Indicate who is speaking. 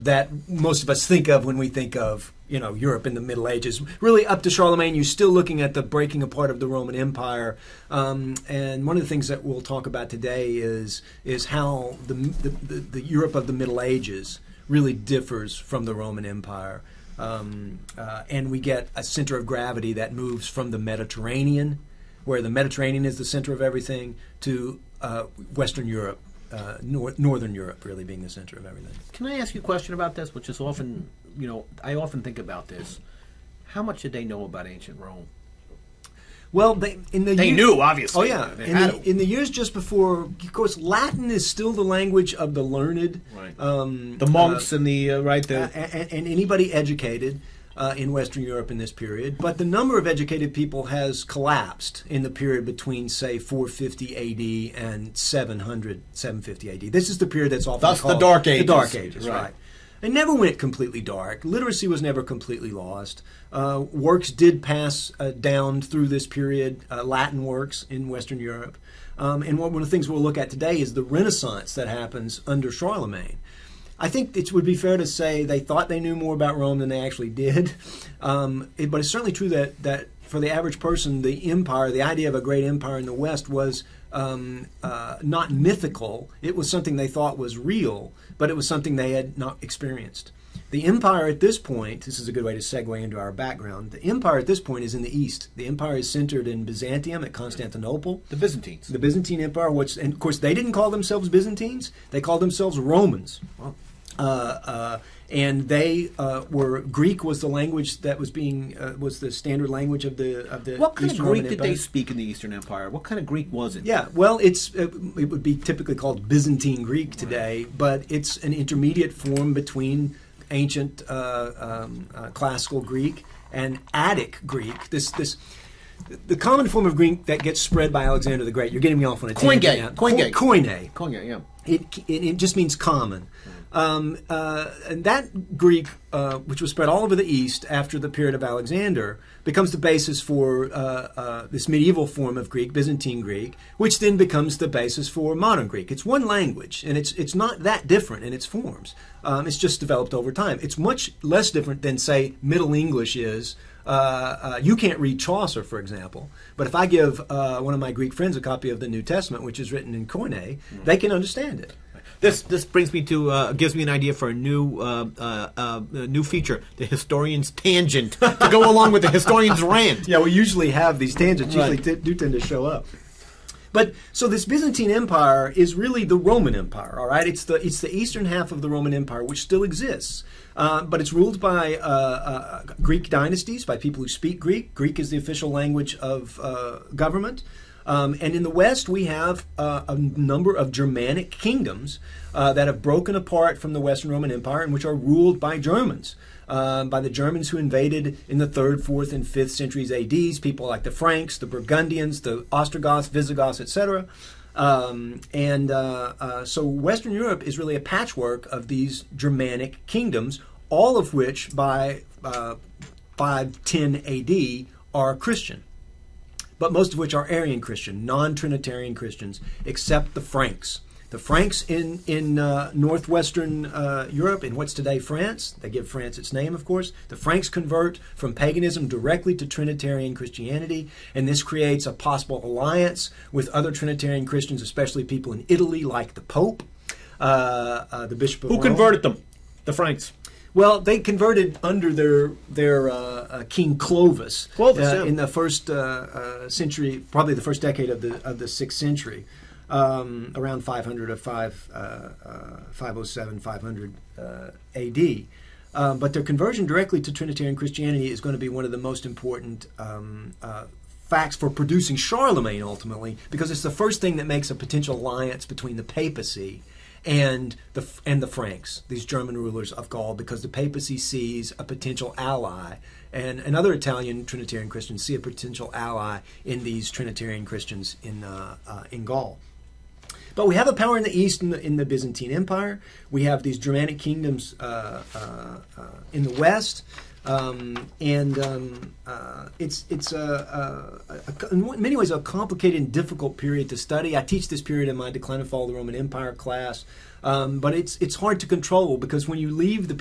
Speaker 1: that most of us think of when we think of, Europe in the Middle Ages. Really, up to Charlemagne, you're still looking at the breaking apart of the Roman Empire. And one of the things that we'll talk about today is how the Europe of the Middle Ages really differs from the Roman Empire. And we get a center of gravity that moves from the Mediterranean, where the Mediterranean is the center of everything, to Western Europe. Northern Europe really being the center of everything.
Speaker 2: Can I ask you a question about this, which is often, I often think about this. How much did they know about ancient Rome?
Speaker 1: Well, they
Speaker 2: knew, obviously.
Speaker 1: Oh, yeah. In the years just before, of course, Latin is still the language of the learned.
Speaker 2: Right. The monks and
Speaker 1: and anybody educated in Western Europe in this period. But the number of educated people has collapsed in the period between, say, 450 A.D. and 750 A.D. This is the period that's often called
Speaker 2: the Dark Ages.
Speaker 1: The Dark Ages, right. It never went completely dark. Literacy was never completely lost. Works did pass down through this period, Latin works in Western Europe. And one of the things we'll look at today is the Renaissance that happens under Charlemagne. I think it would be fair to say they thought they knew more about Rome than they actually did. But it's certainly true that for the average person, the empire, the idea of a great empire in the West was not mythical. It was something they thought was real, but it was something they had not experienced. The empire at this point, this is a good way to segue into our background, the empire at this point is in the East. The empire is centered in Byzantium at Constantinople.
Speaker 2: The Byzantines. The
Speaker 1: Byzantine Empire, and of course they didn't call themselves Byzantines, they called themselves Romans.
Speaker 2: Wow.
Speaker 1: And they were Greek was the language that was was the standard language of the
Speaker 2: What kind
Speaker 1: Eastern
Speaker 2: of Greek
Speaker 1: Roman
Speaker 2: did
Speaker 1: Empire.
Speaker 2: they speak in the Eastern Empire? What kind of Greek was it?
Speaker 1: Yeah, well, it would be typically called Byzantine Greek today, but it's an intermediate form between ancient classical Greek and Attic Greek. The common form of Greek that gets spread by Alexander the Great. You're getting me off on a tangent now. Koine.
Speaker 2: Koine, yeah.
Speaker 1: It just means common. And that Greek, which was spread all over the East after the period of Alexander, becomes the basis for this medieval form of Greek, Byzantine Greek, which then becomes the basis for modern Greek. It's one language, and it's not that different in its forms. It's just developed over time. It's much less different than, say, Middle English is. You can't read Chaucer, for example, but if I give one of my Greek friends a copy of the New Testament, which is written in Koine, they can understand it.
Speaker 2: This brings me to gives me an idea for a new feature, the historian's tangent, to go along with the historian's rant.
Speaker 1: Yeah, we usually have these tangents.
Speaker 2: Right.
Speaker 1: Usually do tend to show up. But so this Byzantine Empire is really the Roman Empire. All right, it's the eastern half of the Roman Empire, which still exists, but it's ruled by Greek dynasties, by people who speak Greek. Greek is the official language of government. And in the West, we have a number of Germanic kingdoms that have broken apart from the Western Roman Empire and which are ruled by Germans, by the Germans who invaded in the 3rd, 4th, and 5th centuries ADs, people like the Franks, the Burgundians, the Ostrogoths, Visigoths, etc. So Western Europe is really a patchwork of these Germanic kingdoms, all of which by 510 AD are Christian, but most of which are Arian Christian, non-Trinitarian Christians, except the Franks. The Franks in northwestern Europe, in what's today France, they give France its name, of course. The Franks convert from paganism directly to Trinitarian Christianity, and this creates a possible alliance with other Trinitarian Christians, especially people in Italy, like the Pope, the Bishop of Rome.
Speaker 2: Who converted them? The Franks.
Speaker 1: Well, they converted under their King Clovis, in the first century, probably the first decade of the 6th century, around 500 or 507, 500 A.D. But their conversion directly to Trinitarian Christianity is going to be one of the most important facts for producing Charlemagne ultimately, because it's the first thing that makes a potential alliance between the papacy and the Franks, these German rulers of Gaul, because the papacy sees a potential ally, and other Italian Trinitarian Christians see a potential ally in these Trinitarian Christians in Gaul. But we have a power in the East in the Byzantine Empire. We have these Germanic kingdoms in the West. It's in many ways a complicated and difficult period to study. I teach this period in my Decline and Fall of the Roman Empire class, but it's hard to control because when you leave the